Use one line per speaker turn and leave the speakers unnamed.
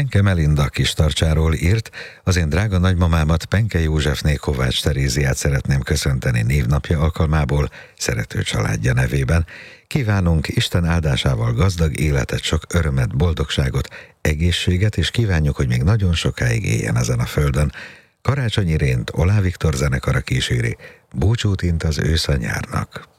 Penke Melinda Kistarcsáról írt: az én drága nagymamámat, Penke Józsefné Kovács Teréziát szeretném köszönteni névnapja alkalmából, szerető családja nevében. Kívánunk Isten áldásával gazdag életet, sok örömet, boldogságot, egészséget, és kívánjuk, hogy még nagyon sokáig éljen ezen a földön. Karácsonyi Rént Olá Viktor zenekara kíséri, búcsút int az ősz a nyárnak.